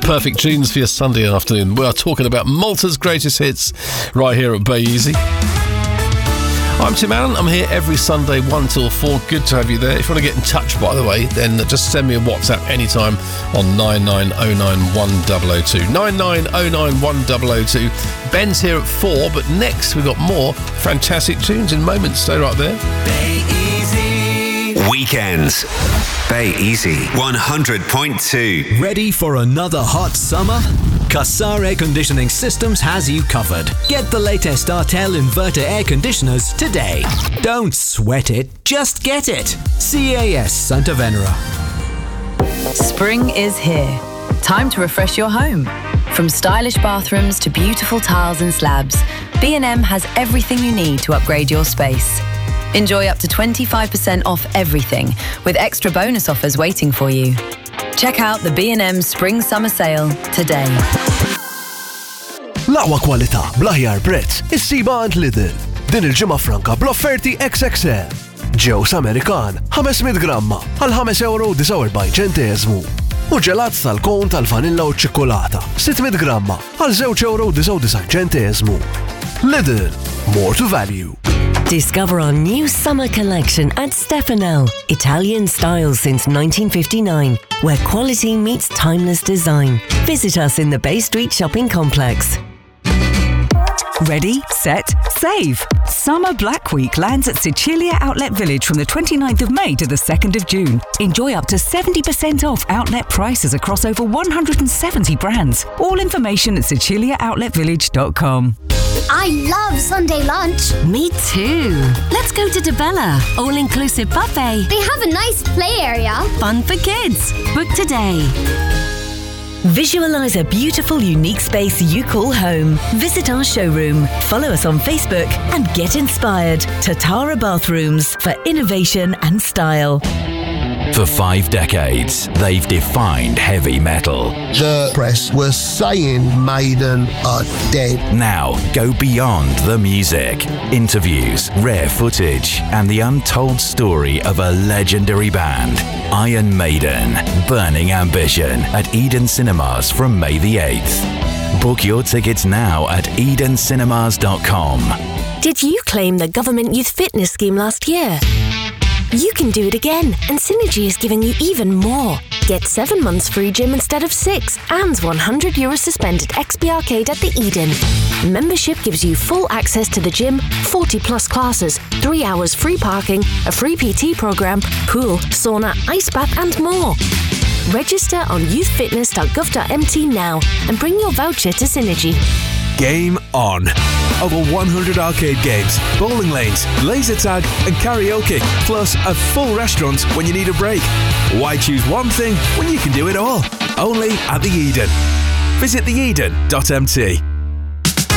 perfect tunes for your Sunday afternoon. We are talking about Malta's greatest hits right here at Bay Easy. I'm Tim Allen. I'm here every Sunday 1 till 4. Good to have you there. If you want to get in touch, by the way, then just send me a WhatsApp anytime on 9909102. 9909102. Ben's here at 4, but next we've got more fantastic tunes in moments. Stay right there. Bay Easy Weekends. Bay Easy 100.2. Ready for another hot summer? Qassar Air Conditioning Systems has you covered. Get the latest Artel inverter air conditioners today. Don't sweat it, just get it. CAS Santa Venera. Spring is here. Time to refresh your home. From stylish bathrooms to beautiful tiles and slabs, B&M has everything you need to upgrade your space. Enjoy up to 25% off everything, with extra bonus offers waiting for you. Check out the B&M Spring Summer Sale today. L-aqwa kwalità bl-aħjar prezz issiba għand Lidl. Din il-ġimgħa franka bl-offerti XXL. Ġews Amerikan 500 gramma għal €5.49. U ġelat tal-kon tal-vanilla u ċ-ċikkolata 600 gramma għal €2.99. Lidl, more to value. Discover our new summer collection at Stefanel. Italian style since 1959, where quality meets timeless design. Visit us in the Bay Street Shopping Complex. Ready, set, save! Summer Black Week lands at Sicilia Outlet Village from the 29th of May to the 2nd of June. Enjoy up to 70% off outlet prices across over 170 brands. All information at siciliaoutletvillage.com. I love Sunday lunch. Me too. Let's go to DeBella. All-inclusive buffet. They have a nice play area. Fun for kids. Book today. Visualize a beautiful, unique space you call home. Visit our showroom. Follow us on Facebook and get inspired. Tatara Bathrooms for innovation and style. For 5 decades, they've defined heavy metal. The press was saying Maiden are dead. Now, go beyond the music. Interviews, rare footage, and the untold story of a legendary band. Iron Maiden, Burning Ambition at Eden Cinemas from May the 8th. Book your tickets now at edencinemas.com. Did you claim the government youth fitness scheme last year? You can do it again, and Synergy is giving you even more. Get 7 months free gym instead of 6, and €100 to spend at XP Arcade at the Eden. Membership gives you full access to the gym, 40+ classes, 3 hours free parking, a free PT program, pool, sauna, ice bath, and more. Register on youthfitness.gov.mt now and bring your voucher to Synergy. Game on. Over 100 arcade games, bowling lanes, laser tag and karaoke, plus a full restaurant when you need a break. Why choose one thing when you can do it all? Only at the Eden. Visit theeden.mt.